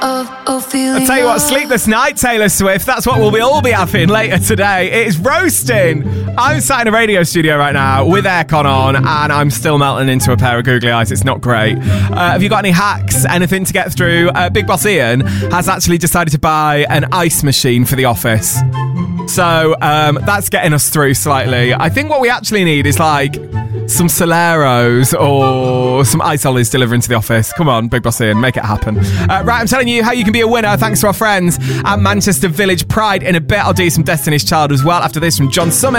I'll tell you what, Sleepless Night, Taylor Swift, that's what we'll all be having later today. It is roasting. I'm sat in a radio studio right now with aircon on and I'm still melting into a pair of googly eyes. It's not great. Have you got any hacks, anything to get through? Big Boss Ian has actually decided to buy an ice machine for the office. So that's getting us through slightly. I think what we actually need is like some Soleros or some ice ollies delivering to the office. Come on, Big Boss Ian, make it happen. Right, I'm telling you how you can be a winner thanks to our friends at Manchester Village Pride. In a bit, I'll do some Destiny's Child as well after this from John Summit.